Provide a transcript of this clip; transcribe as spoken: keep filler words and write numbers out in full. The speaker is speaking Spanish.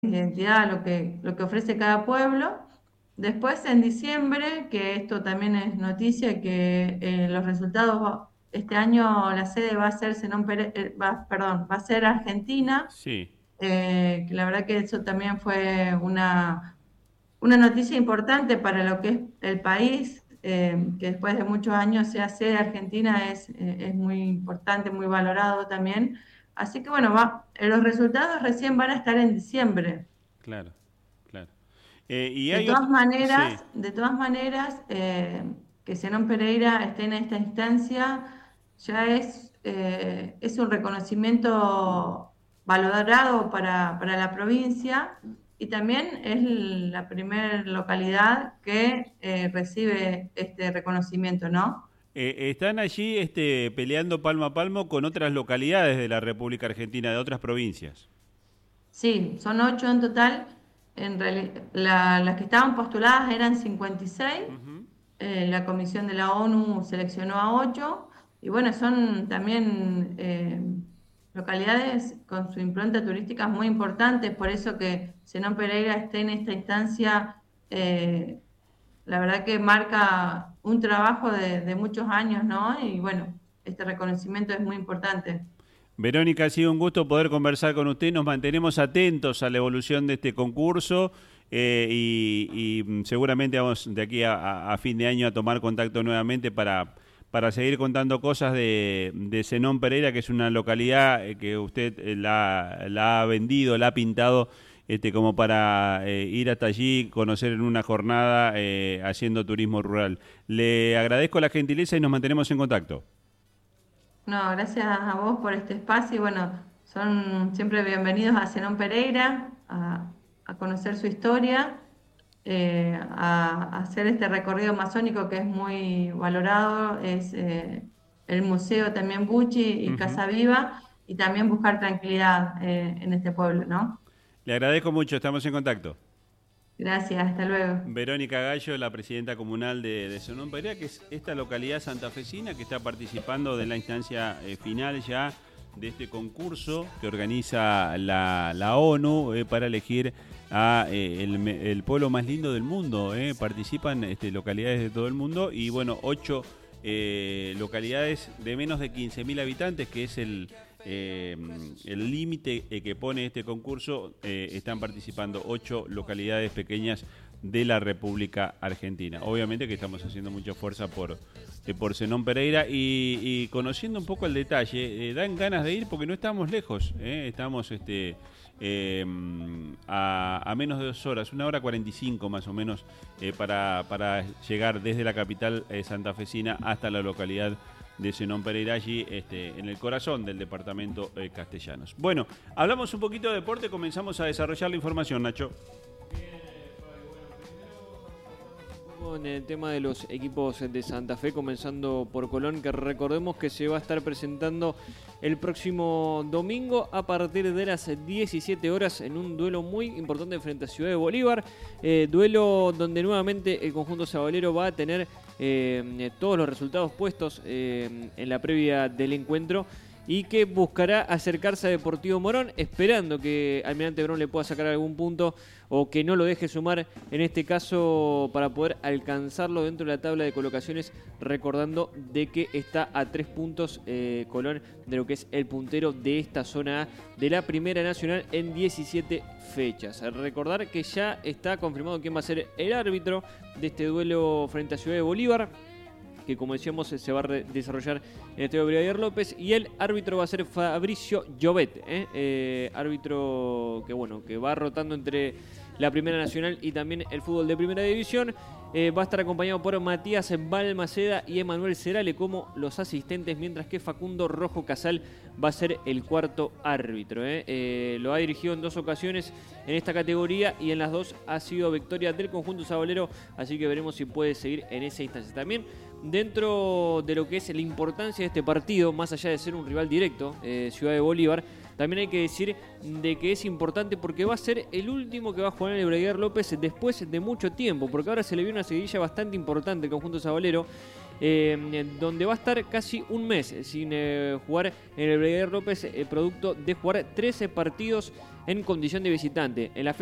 identidad, lo que, lo que ofrece cada pueblo. Después en diciembre, que esto también es noticia, que eh, los resultados, va- este año la sede va a ser Zenón Pere- eh, va, perdón, va a ser Argentina, Sí. eh, que la verdad que eso también fue una, una noticia importante para lo que es el país, eh, que después de muchos años sea sede Argentina es, eh, es muy importante, muy valorado también. Así que bueno, va, eh, los resultados recién van a estar en diciembre. Claro, claro. Eh, y De hay todas otro... Sí. maneras, de todas maneras, eh, que Zenón Pereira esté en esta instancia ya es, eh, es un reconocimiento valorado para, para la provincia y también es la primera localidad que eh, recibe este reconocimiento, ¿no? Eh, están allí este, peleando palmo a palmo con otras localidades de la República Argentina, de otras provincias. Sí, son ocho en total. En reali- la- las que estaban postuladas eran cincuenta y seis. Ujú. Eh, la comisión de la ONU seleccionó a ocho. Y bueno, son también eh, localidades con su impronta turística muy importantes. Por eso que Zenón Pereira esté en esta instancia, eh, la verdad que marca un trabajo de, de muchos años, ¿no? Y bueno, este reconocimiento es muy importante. Verónica, ha sido un gusto poder conversar con usted. Nos mantenemos atentos a la evolución de este concurso eh, y, y, mm, seguramente vamos de aquí a, a- a fin de año a tomar contacto nuevamente para, para seguir contando cosas de, de Zenón Pereira, que es una localidad eh, que usted eh, la, la ha vendido, la ha pintado este, como para eh, ir hasta allí, conocer en una jornada eh, haciendo turismo rural. Le agradezco la gentileza y nos mantenemos en contacto. No, gracias a vos por este espacio y bueno, son siempre bienvenidos a Zenón Pereira, a, a conocer su historia, eh, a, a hacer este recorrido masónico que es muy valorado, es eh, el Museo también Bucci y Ujú. Casa Viva y también buscar tranquilidad eh, en este pueblo, ¿no? Le agradezco mucho, estamos en contacto. Gracias, hasta luego. Verónica Gallo, la presidenta comunal de, de Zenón Pereira, que es esta localidad santafesina que está participando de la instancia eh, final ya de este concurso que organiza la, la ONU eh, para elegir a eh, el, me- el pueblo más lindo del mundo. eh. Participan este, localidades de todo el mundo y bueno, ocho eh, localidades de menos de quince mil habitantes, que es el, eh, el límite eh, que pone este concurso. Eh, están participando ocho localidades pequeñas de la República Argentina. Obviamente que estamos haciendo mucha fuerza por, eh, por Zenón Pereira y, y conociendo un poco el detalle, eh, dan ganas de ir porque no estamos lejos, eh, estamos este, eh, a, a menos de dos horas, una hora cuarenta y cinco más o menos, eh, para, para llegar desde la capital eh, santafesina hasta la localidad de Zenón Pereira, allí este, en el corazón del departamento eh, Castellanos. Bueno, hablamos un poquito de deporte, comenzamos a desarrollar la información, Nacho. En el tema de los equipos de Santa Fe, comenzando por Colón, que recordemos que se va a estar presentando el próximo domingo a partir de las diecisiete horas en un duelo muy importante frente a Ciudad de Bolívar, eh, duelo donde nuevamente el conjunto sabalero va a tener eh, todos los resultados puestos eh, en la previa del encuentro y que buscará acercarse a Deportivo Morón, esperando que Almirante Brown le pueda sacar algún punto o que no lo deje sumar, en este caso para poder alcanzarlo dentro de la tabla de colocaciones, recordando de que está a tres puntos eh, Colón de lo que es el puntero de esta zona A de la Primera Nacional en diecisiete fechas. Al recordar que ya está confirmado quién va a ser el árbitro de este duelo frente a Ciudad de Bolívar, que como decíamos se va a desarrollar en el Estadio Brigadier López, y el árbitro va a ser Fabricio Llobet, ¿eh? Eh, árbitro que bueno que va rotando entre la Primera Nacional y también el fútbol de Primera División. Eh, va a estar acompañado por Matías Balmaceda y Emanuel Cerale como los asistentes, mientras que Facundo Rojo Casal va a ser el cuarto árbitro. ¿eh? Eh, lo ha dirigido en dos ocasiones en esta categoría y en las dos ha sido victoria del conjunto sabalero, así que veremos si puede seguir en esa instancia. También dentro de lo que es la importancia de este partido, más allá de ser un rival directo, eh, Ciudad de Bolívar, también hay que decir de que es importante porque va a ser el último que va a jugar en el Brigadier López después de mucho tiempo, porque ahora se le vio una seguidilla bastante importante al conjunto sabalero, eh, donde va a estar casi un mes sin eh, jugar en el Brigadier López, eh, producto de jugar trece partidos en condición de visitante. En la